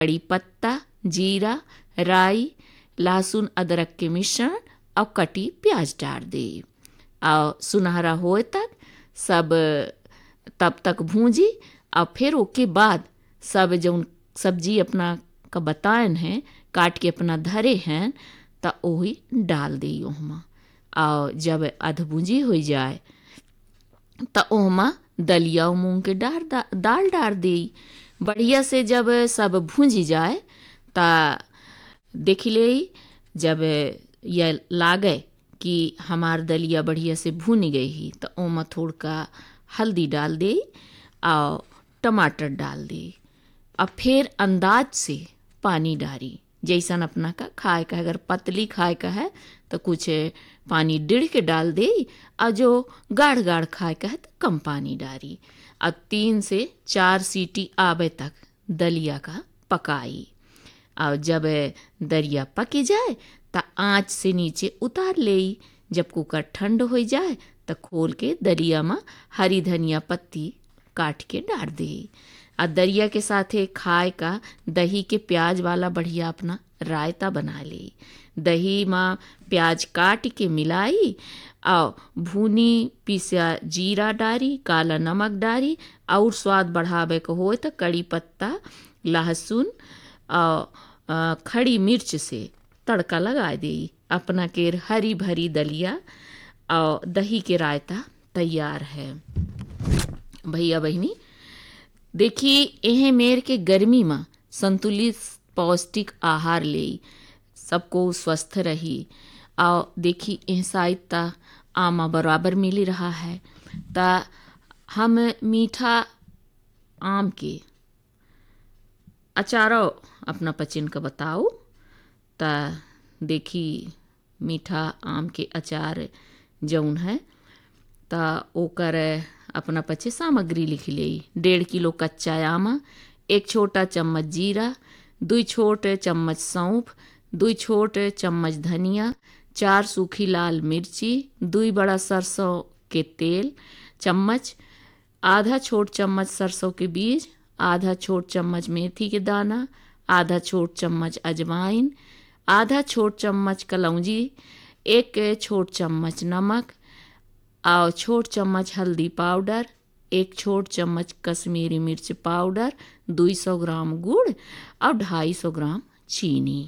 कड़ी पत्ता, जीरा, राई, लहसुन अदरक के मिश्रण और कटी प्याज डाल दे और सुनहरा होए तक सब तब तक भूंजी। और फिर उसके बाद सब जो सब्जी अपना का बतायन है काट के अपना धरे हैं तो वही डाल दी ओहमा। और जब अध भूंजी हो जाए तो ओहमा दलिया मूंग के दाल डाल दी। बढ़िया से जब सब भूंजी जाए तो देख ले, जब यह लागे कि हमार दलिया बढ़िया से भून गई ही तो ओमा थोड़ का हल्दी डाल दे और टमाटर डाल दे और फिर अंदाज से पानी डाली जैसन अपना का खाए का। अगर पतली खाए का है तो कुछ पानी डिड़ के डाल दे और जो गाढ़ गाढ़ खाए का है तो कम पानी डाली। और 3 से 4 सीटी आवे तक दलिया का पकाई। और जब दलिया पकी जाए तो आँच से नीचे उतार ले। जब कुकर ठंड हो जाए तो खोल के दलिया में हरी धनिया पत्ती काट के डाल दे। और दलिया के साथे खाए का दही के प्याज वाला बढ़िया अपना रायता बना ली। दही में प्याज काट के मिलाई और भुनी पिसा जीरा डारी, काला नमक डारी और स्वाद बढ़ावे को हो तो कड़ी पत्ता, लहसुन और खड़ी मिर्च से तड़का लगा दी। अपना केर हरी भरी दलिया और दही के रायता तैयार है। भैया बहनी देखी यह मेर के गर्मी में संतुलित पौष्टिक आहार ले सबको स्वस्थ रही। और देखी यह साहित्य आमा बराबर मिल रहा है ता हम मीठा आम के अचारो अपना पचिन का बताओ। ता देखी मीठा आम के अचार जौन है ता ओकर अपना पचे सामग्री लिख ले। 1.5 किलो कच्चा आम, 1 छोटा चम्मच जीरा, 2 छोटे चम्मच सौंफ, 2 छोटे चम्मच धनिया, 4 सूखी लाल मिर्ची, 2 बड़ा सरसों के तेल चम्मच, आधा छोट चम्मच सरसों के बीज, आधा छोट चम्मच मेथी के दाना, आधा छोट चम्मच अजवाइन, आधा छोट चम्मच कलौंजी, 1 छोट चम्मच नमक और छोट चम्मच हल्दी पाउडर, 1 छोट चम्मच कश्मीरी मिर्च पाउडर, 200 ग्राम गुड़ और 250 ग्राम चीनी।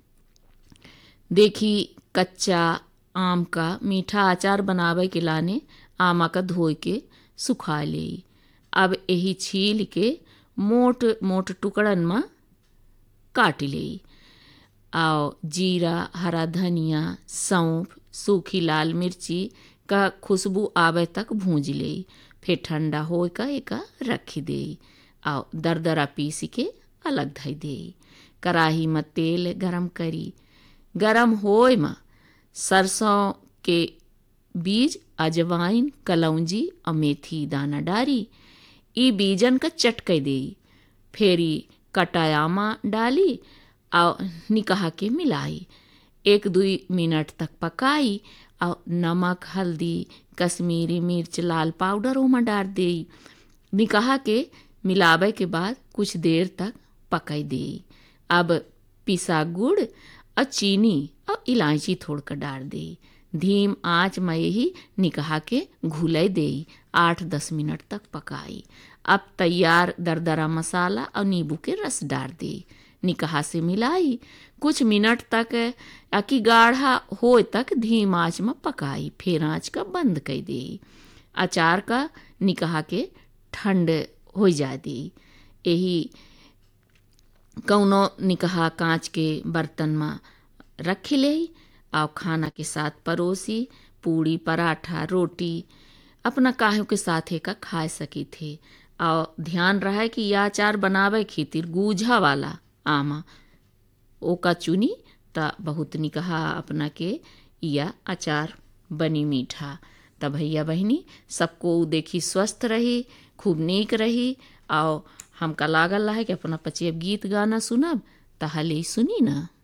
देखी कच्चा आम का मीठा अचार बनावे के लाने आमा का धोए के सुखा ले। अब यही छील के मोट मोट टुकड़न में काट ले। और जीरा, हरा धनिया, सौंफ, सूखी लाल मिर्ची का खुशबू आवे तक भूंज ले। फिर ठंडा हो का एक रख दे और दरदरा पीस के अलग धई दे। कढ़ाई में तेल गरम करी। गरम होए में सरसों के बीज, अजवाइन, कलौंजी और मेथी दाना डारी। ई बीजन का चटक दे। फेरी कटायामा डाली और निकाह के मिलाई। 1-2 मिनट तक पकाई और नमक, हल्दी, कश्मीरी मिर्च, लाल पाउडर ओमा डाल दे। निकाह के मिलावे के बाद कुछ देर तक पकाई दे। अब पिसा गुड़ और चीनी और इलायची थोड़ कर डाल दे। धीम आंच में यही निकाह के घुलाई दे। 8-10 मिनट तक पकाई। अब तैयार दरदरा मसाला और नींबू के रस डाल दे। निकाह से मिलाई। कुछ मिनट तक अकी गाढ़ा हो तक धीम आंच में पकाई। फिर आंच का बंद कर दे। अचार का निकाह के ठंड हो जा दी। यही कौनो निकाह कांच के बर्तन में रख ले और खाना के साथ परोसी। पूड़ी, पराठा, रोटी अपना काहे के साथ का खा सकी थे। और ध्यान रहे कि यह अचार बनावे खातिर गूझा वाला आमा ओका चुनी ता बहुत निकाह अपना के यह अचार बनी मीठा। तब भैया बहनी सबको देखी स्वस्थ रही, खूब नीक रही। और हमका लागल रहा कि अपना पचे गीत गाना सुनब तहले सुनी ना।